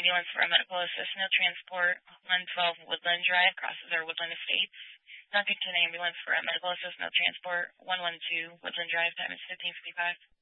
ambulance for a medical assist, no transport, 112 Woodland Drive, crosses our Woodland Estates. Duncan ambulance for a medical assist, no transport, 112 Woodland Drive, time is 15:55.